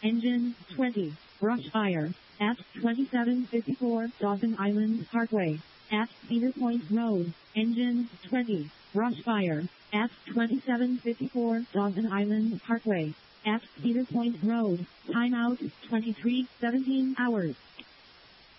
Engine 20. Brush fire. At 2754 Dawson Island Parkway. At Cedar Point Road. Engine 20. Brush fire. At 2754 Dawson Island Parkway. At Cedar Point Road. Timeout 23:17 hours.